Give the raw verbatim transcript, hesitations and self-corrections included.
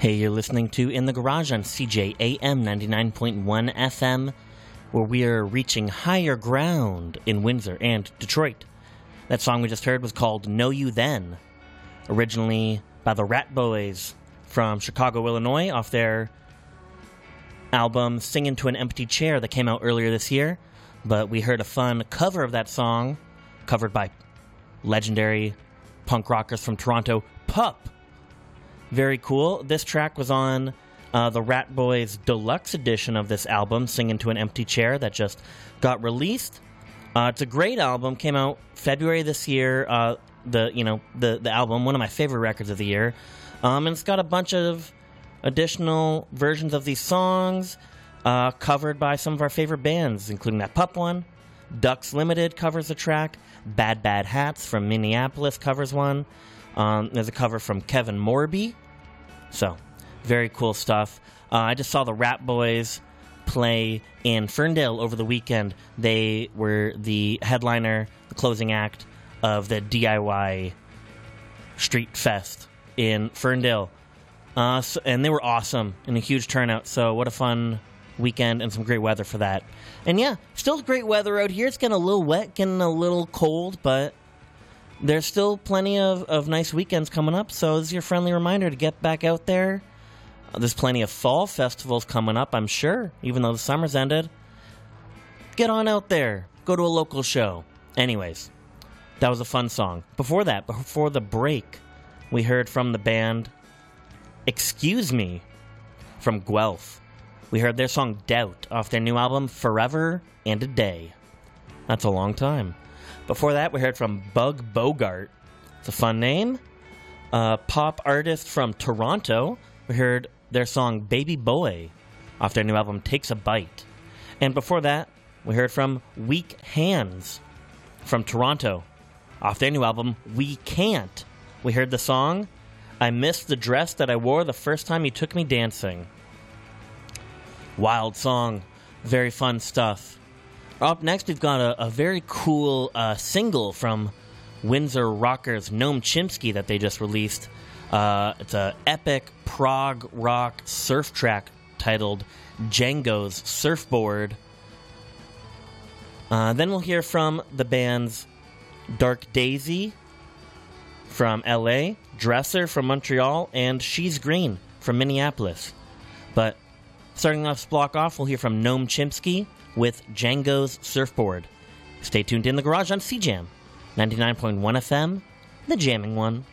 Hey, you're listening to In the Garage on C J A M ninety-nine point one F M, where we are reaching higher ground in Windsor and Detroit. That song we just heard was called Know You Then, originally by the Rat Boys from Chicago, Illinois, off their album Singin' to an Empty Chair that came out earlier this year. But we heard a fun cover of that song, covered by legendary punk rockers from Toronto, Pup. Very cool. This track was on uh, the Rat Boys deluxe edition of this album, Singin' to an Empty Chair, that just got released. Uh, it's a great album. Came out February this year. Uh, the you know the the album, one of my favorite records of the year, um, and it's got a bunch of additional versions of these songs uh, covered by some of our favorite bands, including that Pup one. Ducks Limited covers the track. Bad Bad Hats from Minneapolis covers one. Um, there's a cover from Kevin Morby. So, very cool stuff. Uh, I just saw the Rat Boys play in Ferndale over the weekend. They were the headliner, the closing act of the D I Y Street Fest in Ferndale. Uh, so, and they were awesome and a huge turnout. So, what a fun weekend and some great weather for that. And yeah, still great weather out here. It's getting a little wet, getting a little cold, but there's still plenty of, of nice weekends coming up, so this is your friendly reminder to get back out there. Uh, there's plenty of fall festivals coming up, I'm sure, even though the summer's ended. Get on out there. Go to a local show. Anyways, that was a fun song. Before that, before the break, we heard from the band Excuse Me from Guelph. We heard their song Doubt off their new album Forever and a Day. That's a long time. Before that, we heard from Bug Bogart. It's a fun name. Uh, pop artist from Toronto. We heard their song Baby Boy off their new album Takes a Bite. And before that, we heard from Weak Hands from Toronto off their new album We Can't. We heard the song I Missed the Dress That I Wore the First Time You Took Me Dancing. Wild song. Very fun stuff. Up next, we've got a, a very cool uh, single from Windsor rockers Noam Chomsky that they just released. Uh, it's an epic prog rock surf track titled Django's Surfboard. Uh, then we'll hear from the bands Dark Daisy from L A, Dresser from Montreal, and She's Green from Minneapolis. But starting off this block off, we'll hear from Noam Chomsky with Django's Surfboard. Stay tuned in the garage on C J A M ninety-nine point one F M, the jamming one.